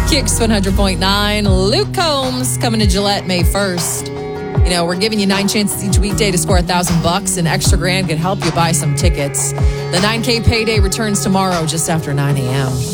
Kicks 100.9. Luke Combs coming to Gillette May 1st. You know, we're giving you 9 chances each weekday to score $1,000. An extra grand can help you buy some tickets. The 9K payday returns tomorrow just after 9 a.m.